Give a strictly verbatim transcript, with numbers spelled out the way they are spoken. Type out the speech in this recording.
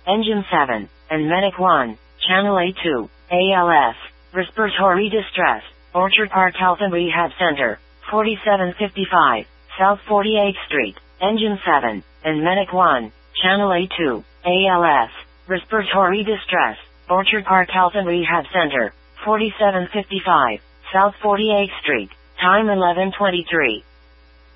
Engine seven, and Medic one, Channel A two, A L S, Respiratory Distress, Orchard Park Health and Rehab Center, forty-seven fifty-five, South forty-eighth Street, Engine seven, and Medic one, Channel A two, A L S, Respiratory Distress, Orchard Park Health and Rehab Center, forty-seven fifty-five, South forty-eighth Street, time eleven twenty-three.